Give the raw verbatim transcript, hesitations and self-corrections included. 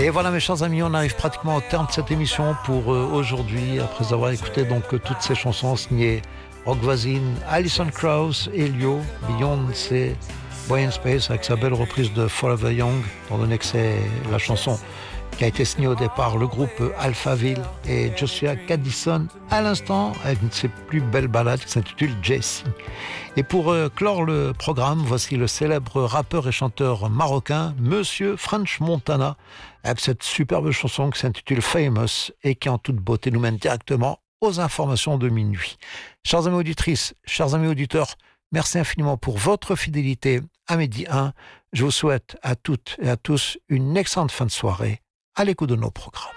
Et voilà mes chers amis, on arrive pratiquement au terme de cette émission pour euh, aujourd'hui, après avoir écouté donc euh, toutes ces chansons signées Rock Voisine, Alison Krauss, Elio, Beyoncé, Boy in Space avec sa belle reprise de Forever Young, étant donné que c'est la chanson qui a été signée au départ, le groupe Alphaville, et Joshua Caddison à l'instant avec une de ses plus belles ballades qui s'intitule Jessie. Et pour euh, clore le programme, voici le célèbre rappeur et chanteur marocain Monsieur French Montana avec cette superbe chanson qui s'intitule Famous et qui en toute beauté nous mène directement aux informations de minuit. Chers amis auditrices, chers amis auditeurs, merci infiniment pour votre fidélité à Midi un. Je vous souhaite à toutes et à tous une excellente fin de soirée à l'écoute de nos programmes.